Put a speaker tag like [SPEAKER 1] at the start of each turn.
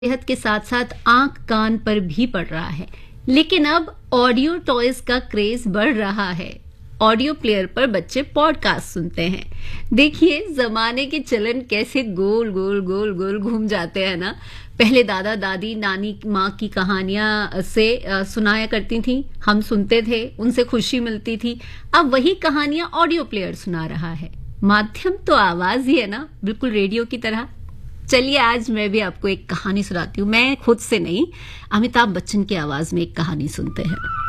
[SPEAKER 1] सेहत के साथ साथ आंख कान पर भी पड़ रहा है। लेकिन अब ऑडियो टॉयज का क्रेज बढ़ रहा है। ऑडियो प्लेयर पर बच्चे पॉडकास्ट सुनते हैं। देखिए जमाने के चलन कैसे गोल गोल गोल गोल घूम जाते हैं ना। पहले दादा दादी नानी माँ की कहानियां से सुनाया करती थी, हम सुनते थे, उनसे खुशी मिलती थी। अब वही कहानियां ऑडियो प्लेयर सुना रहा है। माध्यम तो आवाज ही है ना, बिल्कुल रेडियो की तरह। चलिए आज मैं भी आपको एक कहानी सुनाती हूँ। मैं खुद से नहीं, अमिताभ बच्चन की आवाज में एक कहानी सुनते हैं।